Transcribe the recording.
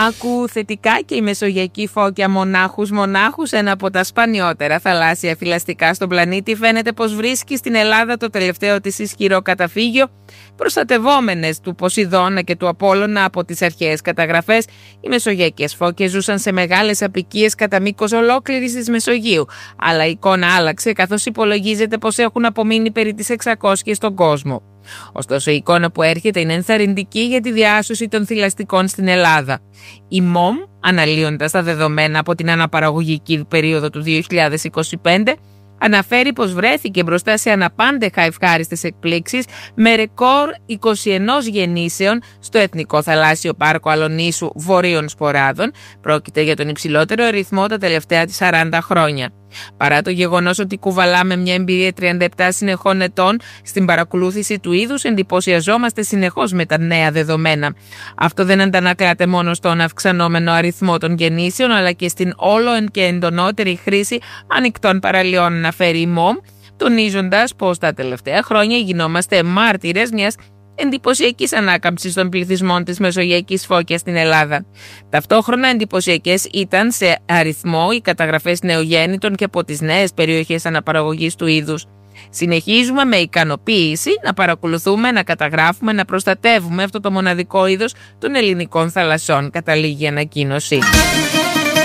Άκου θετικά και η μεσογειακή φώκια μονάχους, ένα από τα σπανιότερα θαλάσσια θηλαστικά στον πλανήτη, φαίνεται πως βρίσκει στην Ελλάδα το τελευταίο της ισχυρό καταφύγιο. Προστατευόμενες του Ποσειδώνα και του Απόλλωνα από τις αρχαίες καταγραφές, οι μεσογειακές φώκες ζούσαν σε μεγάλες αποικίες κατά μήκος ολόκληρης της Μεσογείου. Αλλά η εικόνα άλλαξε, καθώς υπολογίζεται πως έχουν απομείνει περί τις 600 στον κόσμο. Ωστόσο, η εικόνα που έρχεται είναι ενθαρρυντική για τη διάσωση των θηλαστικών στην Ελλάδα. Η ΜΟΜ, αναλύοντας τα δεδομένα από την αναπαραγωγική περίοδο του 2025, αναφέρει πως βρέθηκε μπροστά σε αναπάντεχα ευχάριστες εκπλήξεις με ρεκόρ 21 γεννήσεων στο Εθνικό Θαλάσσιο Πάρκο Αλονίσου Βορείων Σποράδων. Πρόκειται για τον υψηλότερο αριθμό τα τελευταία 40 χρόνια. Παρά το γεγονός ότι κουβαλάμε μια εμπειρία 37 συνεχών ετών στην παρακολούθηση του είδους, εντυπωσιαζόμαστε συνεχώς με τα νέα δεδομένα. Αυτό δεν αντανακλάται μόνο στον αυξανόμενο αριθμό των γεννήσεων, αλλά και στην όλο και εντονότερη χρήση ανοιχτών παραλιών, αναφέρει η ΜΟΜ, τονίζοντας πως τα τελευταία χρόνια γινόμαστε μάρτυρες μιας εντυπωσιακής ανάκαμψης των πληθυσμών της μεσογειακής φώκιας στην Ελλάδα. Ταυτόχρονα εντυπωσιακές ήταν σε αριθμό οι καταγραφές νεογέννητων και από τις νέες περιοχές αναπαραγωγής του είδους. Συνεχίζουμε με ικανοποίηση να παρακολουθούμε, να καταγράφουμε, να προστατεύουμε αυτό το μοναδικό είδος των ελληνικών θαλασσών, καταλήγει η ανακοίνωση.